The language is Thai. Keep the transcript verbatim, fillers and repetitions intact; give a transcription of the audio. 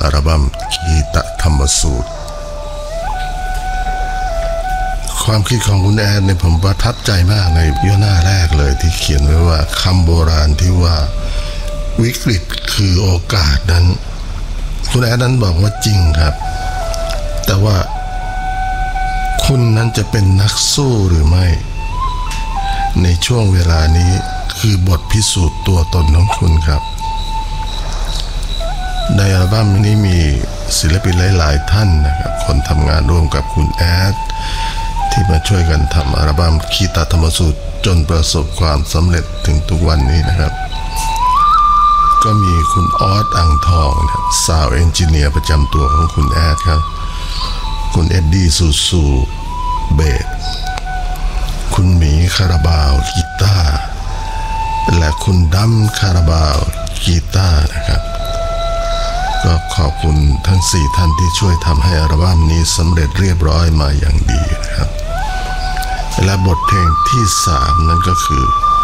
อัลบั้มคีตธรรมสูตรความคิดของคุณแอดเนี่ยผมประทับใจมากในย่อหน้าแรกเลยที่เขียนไว้ว่าคำโบราณที่ว่าวิกฤตคือโอกาสนั้นคุณแอดนั้นบอกว่าจริงครับแต่ว่าคุณนั้นจะเป็นนักสู้หรือไม่ในช่วงเวลานี้คือบทพิสูจน์ตัวตนของคุณครับในอัลบั้มนี้มีศิลปินหลายๆท่านนะครับคนทำงานร่วมกับคุณแอดที่มาช่วยกันทำอัลบั้มคีตธรรมสูตรจนประสบความสำเร็จถึงทุกวันนี้นะครับก็มีคุณออสอ่างทองซาวด์เอนจิเนียร์ประจำตัวของคุณแอดครับคุณเอ็ดดี้ซูซูเบสคุณหมีคาราบาวกีตาร์และคุณดัมคาราบาวกีตาร์นะครับก็ขอบคุณทั้งสี่ท่านที่ช่วยทำให้อัลบั้มนี้สำเร็จเรียบร้อยมาอย่างดีนะครับและบทเพลงที่สามนั้นก็คือ